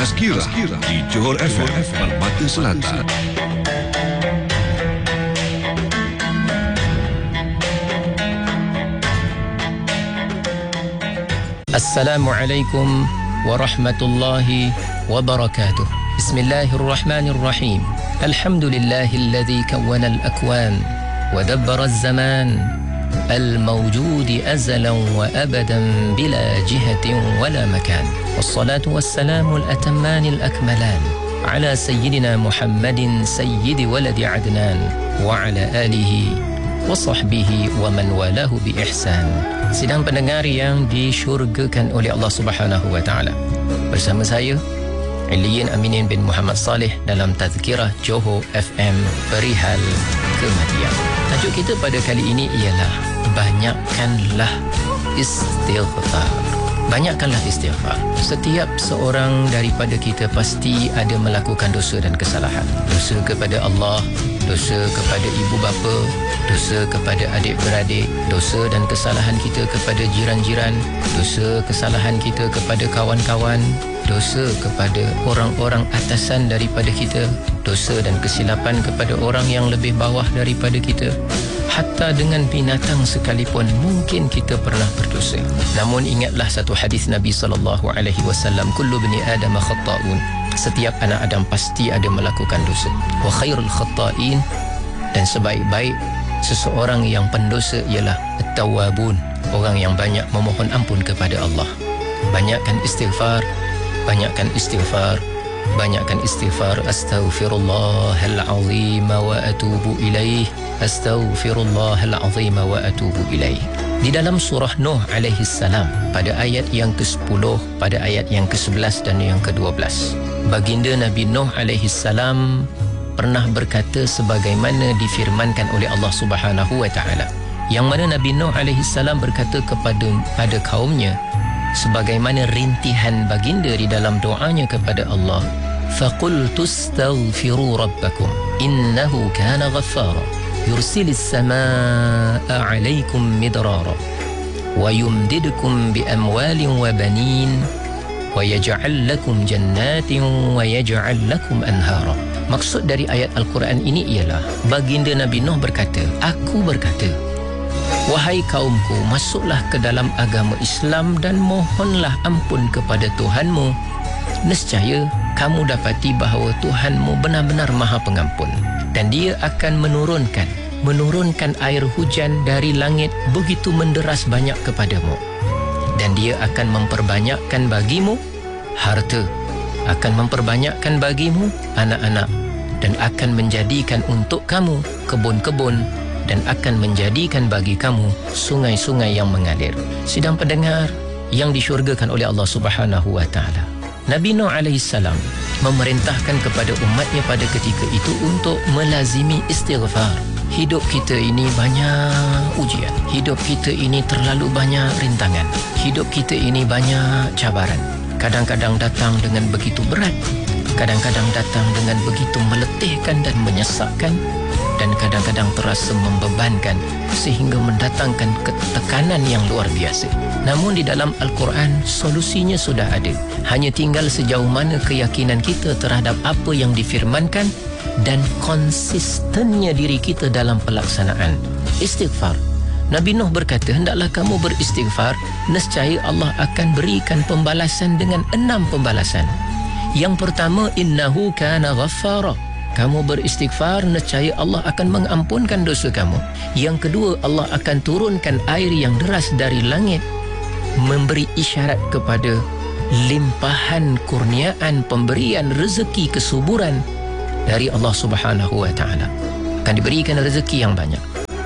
Tazkirah di Johor FM Permata Selatan. Assalamualaikum warahmatullahi wabarakatuh. Bismillahirrahmanirrahim. Alhamdulillahilladzi kawwana al-akwan wa dabbara az-zaman al-mawjud azalan wa abadan bila jihatin wala makan. Wassalatu wassalamu al-atamman al-akmalan ala sayyidina Muhammadin sayyidi waladi Adnan wa ala alihi wa sahbihi wa man walahu bi ihsan. Sidang pendengar yang disyurgakan oleh Allah Subhanahu wa taala. Bersama saya Iliyin Aminin bin Muhammad Saleh dalam Tazkirah Johor FM Perihal Kematian. Tajuk kita pada kali ini ialah banyakkanlah istighfar. Banyakkanlah istighfar. Setiap seorang daripada kita pasti ada melakukan dosa dan kesalahan. Dosa kepada Allah, dosa kepada ibu bapa, dosa kepada adik-beradik, dosa dan kesalahan kita kepada jiran-jiran, dosa kesalahan kita kepada kawan-kawan, dosa kepada orang-orang atasan daripada kita, dosa dan kesilapan kepada orang yang lebih bawah daripada kita. Hatta dengan binatang sekalipun mungkin kita pernah berdosa. Namun ingatlah satu hadis Nabi SAW, kullu bani Adam khatta'un. Setiap anak Adam pasti ada melakukan dosa. Wa khairul khatta'in, dan sebaik-baik seseorang yang pendosa ialah at-tawwabun, orang yang banyak memohon ampun kepada Allah. Banyakkan istighfar, banyakkan istighfar, banyakkan istighfar. Astaghfirullahalazim wa atubu ilaih, astaghfirullahalazim wa atubu ilaih. Di dalam surah Nuh alaihi salam pada ayat yang ke-10, pada ayat yang ke-11 dan yang ke-12, baginda Nabi Nuh alaihi salam pernah berkata sebagaimana difirmankan oleh Allah Subhanahu wa taala, yang mana Nabi Nuh alaihi salam berkata kepada kaumnya sebagaimana rintihan baginda di dalam doanya kepada Allah, faqultu astaghfiru rabbakum innahu kana ghaffara yursilis samaa'a 'alaikum midrara wa yumdidukum bi amwalin wa banin wa yaj'al lakum jannatin wa yaj'al lakum anhara. Maksud dari ayat Al-Quran ini ialah baginda Nabi Nuh berkata, aku berkata, wahai kaumku, masuklah ke dalam agama Islam dan mohonlah ampun kepada Tuhanmu. Nescaya kamu dapati bahawa Tuhanmu benar-benar Maha Pengampun, dan Dia akan menurunkan air hujan dari langit begitu menderas banyak kepadamu, dan Dia akan memperbanyakkan bagimu harta, akan memperbanyakkan bagimu anak-anak, dan akan menjadikan untuk kamu kebun-kebun, dan akan menjadikan bagi kamu sungai-sungai yang mengalir. Sidang pendengar yang disyurgakan oleh Allah Subhanahu wa taala, Nabi Nuh alaihi salam memerintahkan kepada umatnya pada ketika itu untuk melazimi istighfar. Hidup kita ini banyak ujian, hidup kita ini terlalu banyak rintangan, hidup kita ini banyak cabaran. Kadang-kadang datang dengan begitu berat, kadang-kadang datang dengan begitu meletihkan dan menyesakkan, dan kadang-kadang terasa membebankan sehingga mendatangkan ketekanan yang luar biasa. Namun di dalam Al-Quran solusinya sudah ada. Hanya tinggal sejauh mana keyakinan kita terhadap apa yang difirmankan dan konsistennya diri kita dalam pelaksanaan istighfar. Nabi Nuh berkata, hendaklah kamu beristighfar, nescaya Allah akan berikan pembalasan dengan 6 pembalasan. Yang pertama, innahu kana ghaffara. Kamu beristighfar, nescaya Allah akan mengampunkan dosa kamu. Yang kedua, Allah akan turunkan air yang deras dari langit, memberi isyarat kepada limpahan kurniaan, pemberian rezeki, kesuburan dari Allah Subhanahu wa taala. Akan diberikan rezeki yang banyak.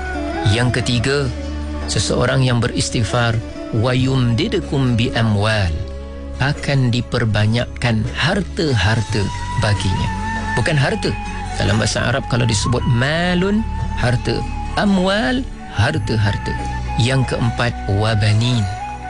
Yang ketiga, seseorang yang beristighfar, wa yumdidukum bi amwal, akan diperbanyakkan harta-harta baginya. Bukan harta. Dalam bahasa Arab kalau disebut malun, harta. Amwal, harta-harta. Yang keempat, wabanin,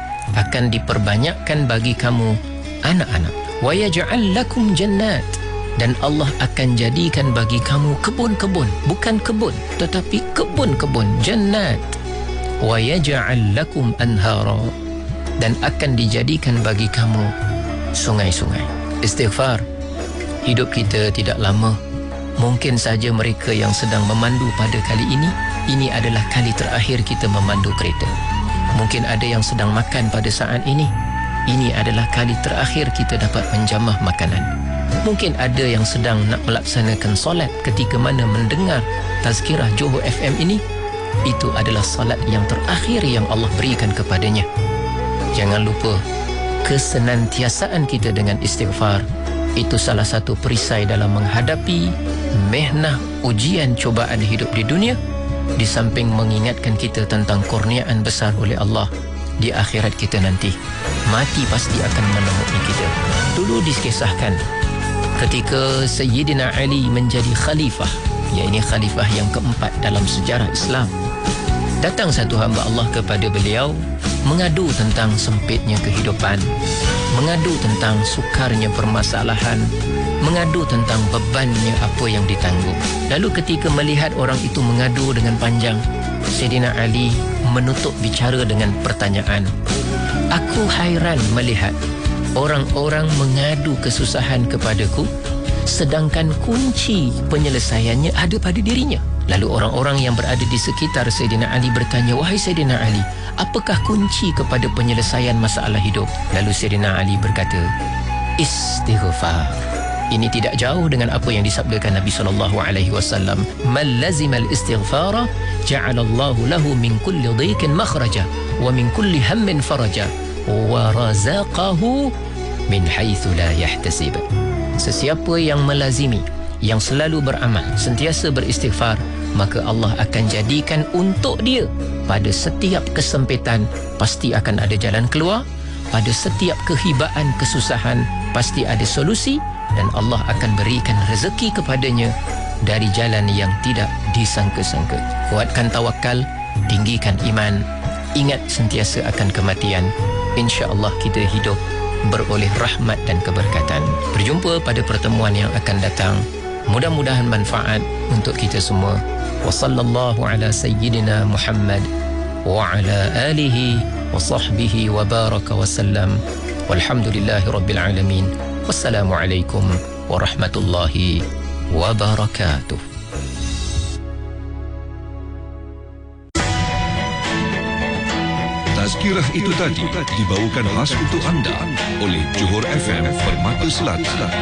akan diperbanyakkan bagi kamu anak-anak. Wa yaj'al lakum jannat, dan Allah akan jadikan bagi kamu kebun-kebun. Bukan kebun, tetapi kebun-kebun, jannat. Wa yaj'al lakum anhara, dan akan dijadikan bagi kamu sungai-sungai. Istighfar. Hidup kita tidak lama. Mungkin saja mereka yang sedang memandu pada kali ini adalah kali terakhir kita memandu kereta. Mungkin ada yang sedang makan pada saat ini adalah kali terakhir kita dapat menjamah makanan. Mungkin ada yang sedang nak melaksanakan solat ketika mana mendengar tazkirah Johor FM ini. Itu adalah solat yang terakhir yang Allah berikan kepadanya. Jangan lupa, kesenantiasaan kita dengan istighfar itu salah satu perisai dalam menghadapi mehnah ujian cubaan hidup di dunia, di samping mengingatkan kita tentang kurniaan besar oleh Allah di akhirat kita nanti. Mati pasti akan menemui kita. Dulu dikisahkan ketika Sayyidina Ali menjadi khalifah, iaitu khalifah yang keempat dalam sejarah Islam, datang satu hamba Allah kepada beliau mengadu tentang sempitnya kehidupan, mengadu tentang sukarnya permasalahan, mengadu tentang bebannya apa yang ditanggung. Lalu ketika melihat orang itu mengadu dengan panjang, Sayyidina Ali menutup bicara dengan pertanyaan, "Aku hairan melihat orang-orang mengadu kesusahan kepadaku, sedangkan kunci penyelesaiannya ada pada dirinya." Lalu orang-orang yang berada di sekitar Sayyidina Ali bertanya, "Wahai Sayyidina Ali, apakah kunci kepada penyelesaian masalah hidup?" Lalu Sayyidina Ali berkata, "Istighfar." Ini tidak jauh dengan apa yang disabdakan Nabi SAW. "Man lazimal istighfara ja'alallahu lahu min kulli dhiqin makhraja wa min kulli hammin faraja wa razaqahu min haitsu la yahtasib." Sesiapa yang melazimi, yang selalu beramal, sentiasa beristighfar, maka Allah akan jadikan untuk dia pada setiap kesempitan pasti akan ada jalan keluar, pada setiap kehibaan kesusahan pasti ada solusi, dan Allah akan berikan rezeki kepadanya dari jalan yang tidak disangka-sangka. Kuatkan tawakal, tinggikan iman, ingat sentiasa akan kematian. InsyaAllah kita hidup beroleh rahmat dan keberkatan. Berjumpa pada pertemuan yang akan datang. Mudah-mudahan manfaat untuk kita semua. Wa sallallahu ala sayyidina Muhammad wa ala alihi wa sahbihi wa baraka wa sallam. Walhamdulillahi rabbil alamin. Wassalamualaikum warahmatullahi wabarakatuh. Tazkirah itu tadi dibawakan khas untuk anda oleh Johor FM Permata Selatan.